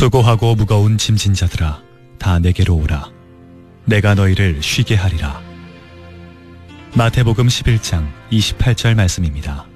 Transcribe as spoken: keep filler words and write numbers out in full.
수고하고 무거운 짐진 자들아, 다 내게로 오라. 내가 너희를 쉬게 하리라. 마태복음 십일 장 이십팔 절 말씀입니다.